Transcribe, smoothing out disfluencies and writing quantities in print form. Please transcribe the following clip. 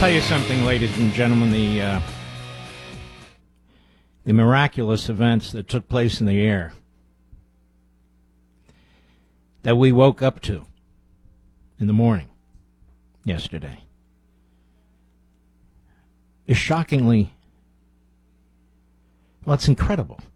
tell you something, ladies and gentlemen. The miraculous events that took place in the air that we woke up to in the morning yesterday is shockingly, well, it's incredible.